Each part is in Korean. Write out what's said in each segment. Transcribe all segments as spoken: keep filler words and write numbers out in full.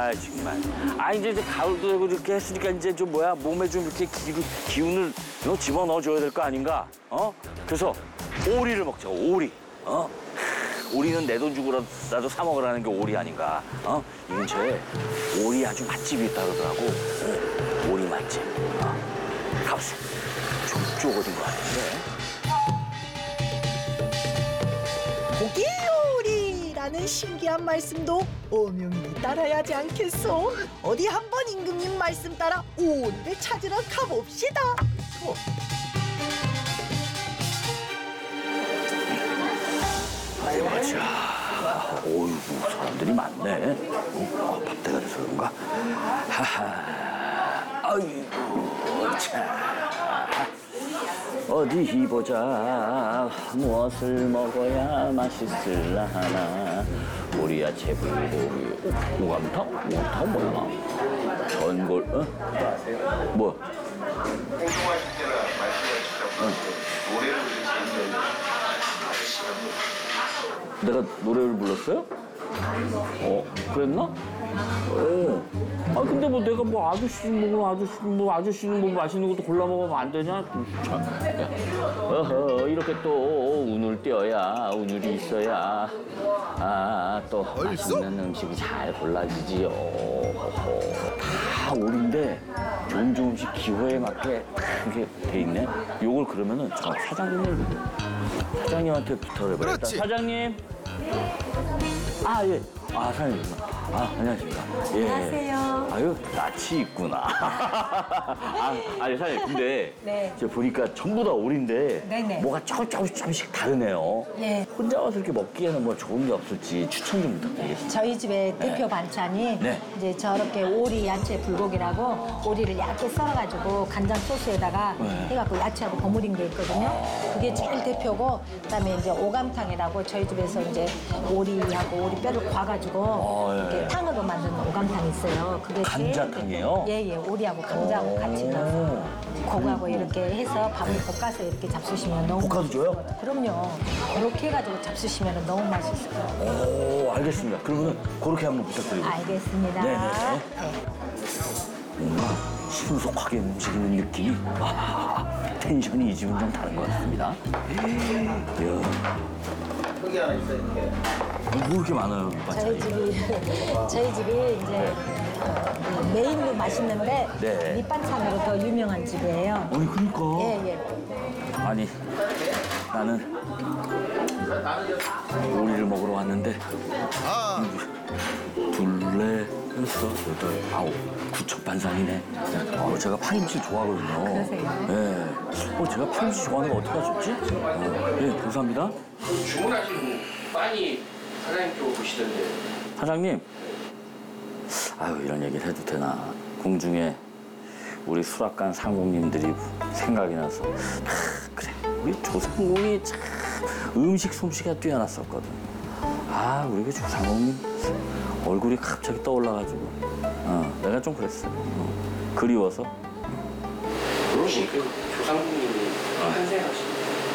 아 정말. 아 이제, 이제 가을도 되고 이렇게 했으니까 이제 좀 뭐야 몸에 좀 이렇게 기, 기운을 너 집어 넣어줘야 될 거 아닌가? 어? 그래서 오리를 먹자. 오리. 어? 오리는 내 돈 주고라도 사 먹으라는 게 오리 아닌가? 어? 이 근처에 오리 아주 맛집이 있다 그러더라고. 어, 오리 맛집. 어? 갑수. 저쪽 어딘 것 같은데. 고기 요리라는 신기한 말씀도 어명이 따라야 하지 않겠소? 어디 한번 임금님 말씀 따라 오리를 찾으러 가봅시다. 어. 자, 어이구 사람들이 많네. 어, 밥때가 돼서 그런가? 하하, 아이고 자, 어디 보자. 무엇을 먹어야 맛있을라 하나. 우리 야채 불고기, 오감탕? 오감탕 뭐야? 전골, 어? 뭐? 행동하실 때나 말씀하실 때 노래를 부르시는 아저씨가 내가 노래를 불렀어요? 어, 그랬나? 어. 아, 근데 뭐 내가 뭐 아저씨 먹으면 아저씨, 뭐 아저씨는 뭐 맛있는 것도 골라 먹으면 안 되냐? 참. 어허, 이렇게 또 운을 띄어야, 운율이 있어야, 아, 또 맛있는 음식이 잘 골라지지요. 어허. 다 오리인데 좋은 좋은식 기호에 맞게 다 이게 돼 있네. 요걸 그러면은 저 사장님을 사장님한테 부탁을 해봐야겠다. 그렇지. 사장님. 아, 예. 아, 사장님. 아, 안녕하십니까. 예. 안녕하세요. 아유, 낯이 있구나. 아, 아니, 사장님, 근데 네. 제가 보니까 전부 다 오리인데 네네. 뭐가 조금 조금씩 조금씩 다르네요. 예. 혼자 와서 이렇게 먹기에는 뭐 좋은 게 없을지 추천 좀 부탁드리겠습니다. 저희 집의 대표 반찬이 네. 이제 저렇게 오리 야채 불고기라고 오리를 얇게 썰어가지고 간장 소스에다가 네. 해갖고 야채하고 버무린 게 있거든요. 그게 제일 대표고 그다음에 이제 오감탕이라고 저희 집에서 이제 오리하고 오리 뼈를 과가지고 아, 예. 이렇게 탕으로 만든 오감탕이 있어요. 그게 제일 감자탕이에요? 예예 오리하고 감자하고 같이 넣어서 그거하고 이렇게 해서 밥을 볶아서 이렇게 잡수시면 너무 볶아도 줘요? 맛있어요. 그럼요. 그렇게 해가지고 잡수시면 너무 맛있어요. 오, 알겠습니다. 그러면은 그렇게 한번 부탁드리고. 알겠습니다. 네네. 네. 뭔가 신속하게 움직이는 느낌이 와, 텐션이 이 집은 좀 다른 것 같습니다. 이야, 흙이 하나 있어요. 이렇게. 뭐 이렇게 많아요, 저희 반찬이. 집이 저희 집이 이제 어, 메인도 맛있는데 네. 밑반찬으로 더 유명한 집이에요. 아니, 그러니까. 예 예. 아니, 나는 오리를 먹으러 왔는데 아, 둘레, 여섯, 여덟, 아홉, 구척 반상이네. 어, 제가 파김치 좋아하거든요. 그러세요? 예. 어, 제가 파김치 좋아하는 거 어떻게 하셨지? 어, 예, 감사합니다. 주문하신 빵이 사장님께서 보시던데. 사장님, 아유, 이런 얘기를 해도 되나. 궁중에 우리 수락관 상공님들이 생각이 나서, 아, 그래, 우리 조상공이 참 음식 솜씨가 뛰어났었거든. 아, 우리 그 조상공님 얼굴이 갑자기 떠올라가지고, 어, 내가 좀 그랬어. 어, 그리워서. 혹시 그 조상님이 탄생하신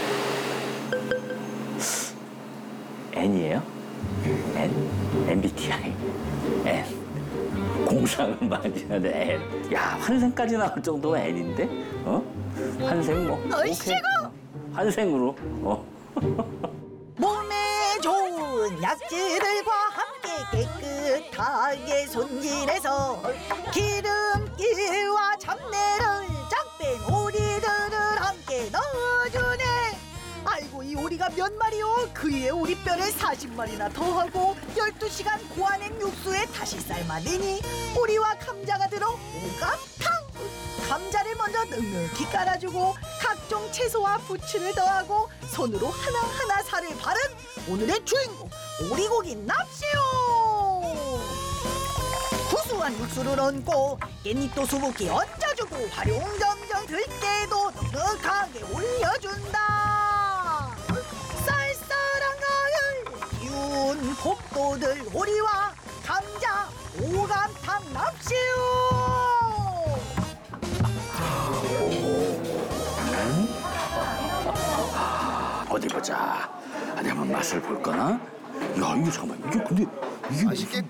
N이에요? N? 엠비티아이. N. 공상은 많이 하는데 N. 야, 환생까지 나올 정도가 N인데? 어? 환생 뭐. 어이씨구! 오케이. 환생으로. 어. 몸에 좋은 약재들과 함께 깨끗하게 손질해서 기름기와 잡내를 쫙 뺀 오리들을 함께 넣어주네. 아이고, 이 오리가 몇 마리요? 그 위에 오리뼈를 사십 마리나 더하고 열두 시간 고아낸 육수에 다시 삶아내니 오리와 감자가 들어 오감탕. 감자를 먼저 넉넉히 깔아주고 각종 채소와 부추를 더하고 손으로 하나하나 살을 바른 오늘의 주인공 오리고기 납시오. 구수한 육수를 얹고 깻잎도 수북히 얹어주고 활용점정 들깨도 넉넉하게 올려준다. 쌀쌀한 가을 기운 복도들 오리와 감자 오감탕 납시오. 어디 보자. 어디 한번 맛을 볼까나? 야, 이거 잠깐만. 이게 근데 이게 맛있겠